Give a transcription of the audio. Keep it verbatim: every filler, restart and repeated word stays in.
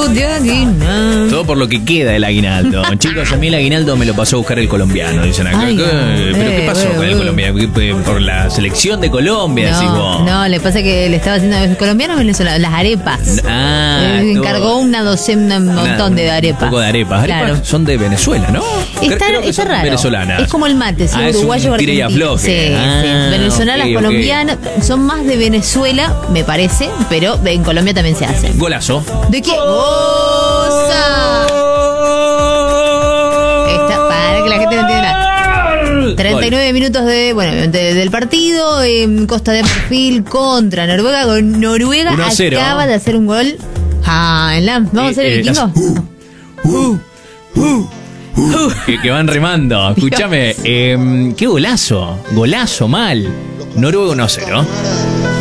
de aguinaldo. Todo por lo que queda del aguinaldo. Chicos, a mí el aguinaldo me lo pasó a buscar el colombiano, dicen acá. Ay, ¿Qué? ¿Pero eh, qué pasó eh, con el eh. colombiano? ¿Por la selección de Colombia? decís No, vos? no, le pasa que le estaba haciendo ¿es colombiano o venezolano? Las arepas. Ah, Eh, todo. encargó una docena, un montón Una- de arepas. Un poco de arepas. Arepas Claro. son de Venezuela, ¿no? Está, Creo que está son raro. venezolanas. Es como el mate, sí, Ah, es un uruguayo tire y argentino. afloje. Sí, Ah, sí. Venezolanas, ok, ok. colombianas, son más de Venezuela, me parece, pero en Colombia también se hacen. Golazo. ¿De qué? ¡Osa! Está, para que la gente no entienda nada. treinta y nueve minutos de, bueno, de- del partido en Costa de Marfil contra Noruega. Con Noruega uno a cero. acaba de hacer un gol. Ah, en la, ¿vamos a hacer Eh, el eh, vikingo? Uh, uh, uh, que, que van remando. Escúchame, eh, qué golazo. Golazo mal. Noruega uno a cero.